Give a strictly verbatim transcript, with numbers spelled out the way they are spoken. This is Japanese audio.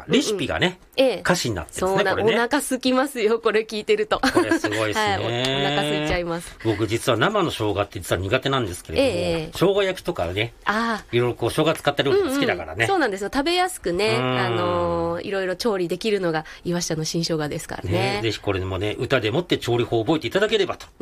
が、レシピがね、 ええ、 歌詞になってるんですね、 そうな、 これね。 お腹空きますよ、これ聞いてると。 これすごいですね。 はい、お、お腹空いちゃいます。 僕実は生の生姜って実は苦手なんですけれども、ええ、生姜焼きとかね、あいろいろこう生姜使った料理が好きだからね、うんうん。 そうなんですよ。食べやすくね、あのー、いろいろ調理できるのが岩下の新生姜ですからね。 ね、ぜひこれでもね、歌でもって調理法を覚えていただければと